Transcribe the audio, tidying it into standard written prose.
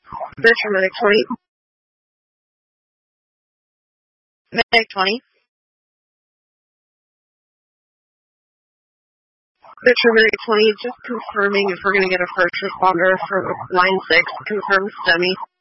Victor Medic 20. Medic 20. Victor Medic 20, just confirming if we're going to get a first responder for line 6. Confirm STEMI.